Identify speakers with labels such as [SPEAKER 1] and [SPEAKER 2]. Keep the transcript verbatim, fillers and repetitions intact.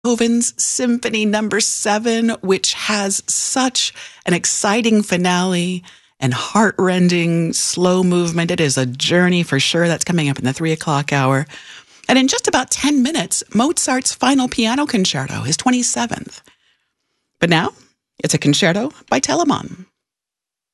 [SPEAKER 1] Beethoven's Symphony Number Seven, which has such an exciting finale and heart-rending slow movement. It is a journey for sure. That's coming up in the three o'clock hour. And in just about ten minutes, Mozart's Final Piano Concerto, his twenty-seventh. But now, it's a concerto by Telemann.